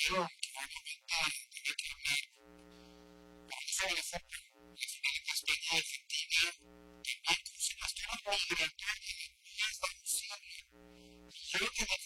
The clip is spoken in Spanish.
guión que fue comentado, tenía que hablar, realizar la forma nacional en español, Argentina, también como si las temas migratorias, no es denunciable. Yo que no